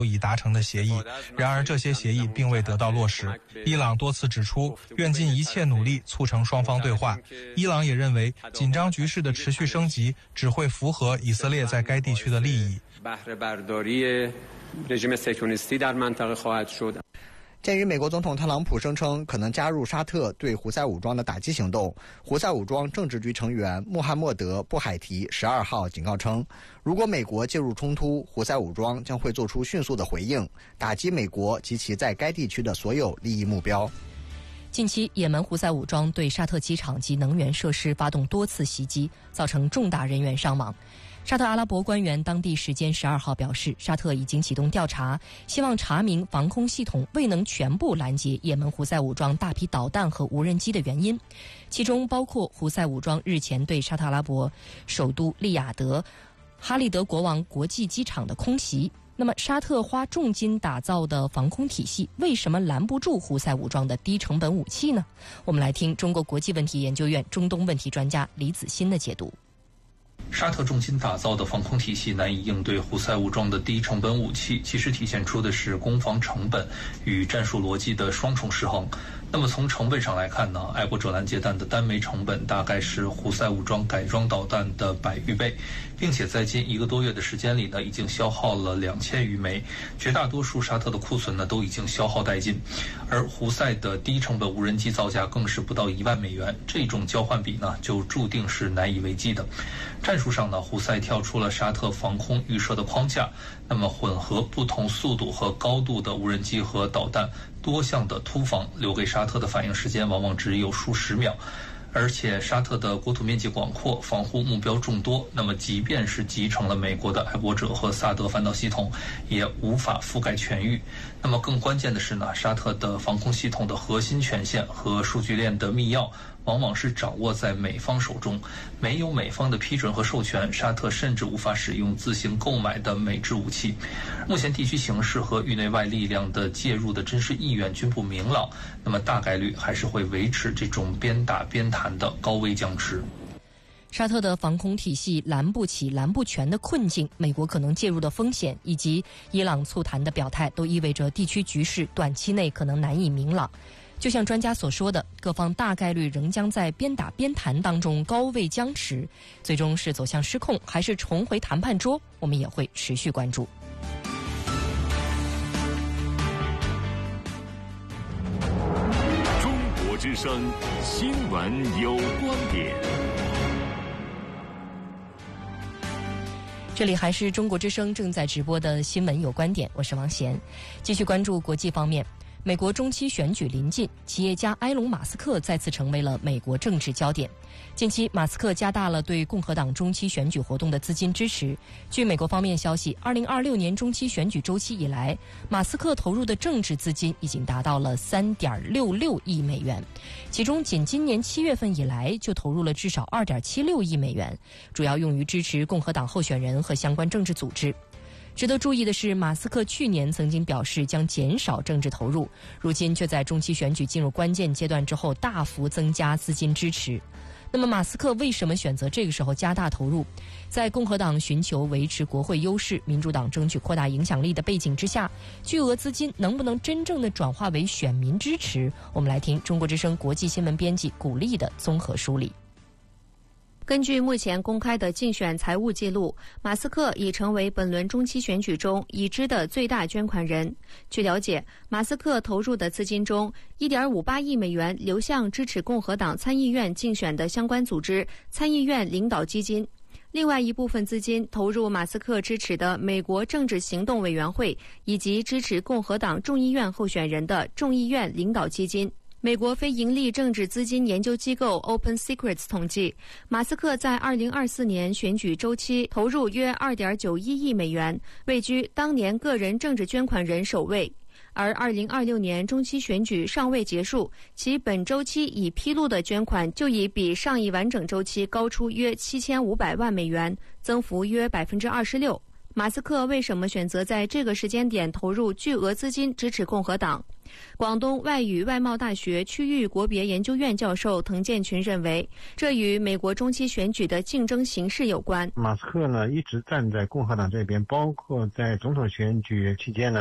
已达成的协议，然而这些协议并未得到落实。伊朗多次指出，愿尽一切努力促成双方对话。伊朗也认为，紧张局势的持续升级只会符合以色列在该地区的利益。 鉴于美国总统特朗普声称可能加入沙特对胡塞武装的打击行动，胡塞武装政治局成员穆罕默德·布海提12号警告称，如果美国介入冲突，胡塞武装将会做出迅速的回应，打击美国及其在该地区的所有利益目标。 近期，也门胡塞武装对沙特机场及能源设施发动多次袭击，造成重大人员伤亡。沙特阿拉伯官员当地时间12号表示，沙特已经启动调查，希望查明防空系统未能全部拦截也门胡塞武装大批导弹和无人机的原因，其中包括胡塞武装日前对沙特阿拉伯首都利雅得哈利德国王国际机场的空袭。那么，沙特花重金打造的防空体系为什么拦不住胡塞武装的低成本武器呢？我们来听中国国际问题研究院中东问题专家李子欣的解读。 沙特重金打造的防空体系难以应对胡塞武装的低成本武器，其实体现出的是攻防成本与战术逻辑的双重失衡。那么从成本上来看呢，爱国者拦截弹的单枚成本大概是胡塞武装改装导弹的100余倍，并且在近1个多月的时间里呢，已经消耗了2000余枚，绝大多数沙特的库存呢都已经消耗殆尽。而胡塞的低成本无人机造价更是不到1万美元，这种交换比呢就注定是难以为继的。战术上呢，胡塞跳出了沙特防空预设的框架，那么混合不同速度和高度的无人机和导弹，多项的突防留给沙特的反应时间往往只有数十秒。而且沙特的国土面积广阔，防护目标众多，那么即便是集成了美国的爱国者和萨德反导系统，也无法覆盖全域。那么更关键的是呢，沙特的防空系统的核心权限和数据链的密钥往往是掌握在美方手中，没有美方的批准和授权，沙特甚至无法使用自行购买的美制武器。目前地区形势和域内外力量的介入的真实意愿均不明朗，那么大概率还是会维持这种边打边谈的高危僵持。 沙特的防空体系拦不起、拦不全的困境，美国可能介入的风险，以及伊朗促谈的表态，都意味着地区局势短期内可能难以明朗。就像专家所说的，各方大概率仍将在边打边谈当中高位僵持，最终是走向失控，还是重回谈判桌，我们也会持续关注。 中国之声新闻有观点。 这里还是中国之声正在直播的新闻有观点，我是王贤。继续关注国际方面，美国中期选举临近，企业家埃隆·马斯克再次成为了美国政治焦点。近期，马斯克加大了对共和党中期选举活动的资金支持。据美国方面消息，2026年中期选举周期以来，马斯克投入的政治资金已经达到了3.66亿美元，其中仅今年7月份以来就投入了至少2.76亿美元，主要用于支持共和党候选人和相关政治组织。值得注意的是，马斯克去年曾经表示将减少政治投入，如今却在中期选举进入关键阶段之后大幅增加资金支持。那么马斯克为什么选择这个时候加大投入？在共和党寻求维持国会优势，民主党争取扩大影响力的背景之下，巨额资金能不能真正的转化为选民支持？我们来听中国之声国际新闻编辑古丽的综合梳理。 根据目前公开的竞选财务记录，马斯克已成为本轮中期选举中已知的最大捐款人。据了解，马斯克投入的资金中 1.58 亿美元流向支持共和党参议院竞选的相关组织参议院领导基金，另外一部分资金投入马斯克支持的美国政治行动委员会以及支持共和党众议院候选人的众议院领导基金。美国非营利政治资金研究机构 Open Secrets 统计，马斯克在2024年选举周期投入约 2.91 亿美元，位居当年个人政治捐款人首位。而2026年中期选举尚未结束，其本周期已披露的捐款就已比上一完整周期高出约7500万美元，增幅约 26%。马斯克为什么选择在这个时间点投入巨额资金支持共和党？ 广东外语外贸大学区域国别研究院教授滕建群认为，这与美国中期选举的竞争形势有关。 马斯克呢一直站在共和党这边，包括在总统选举期间呢，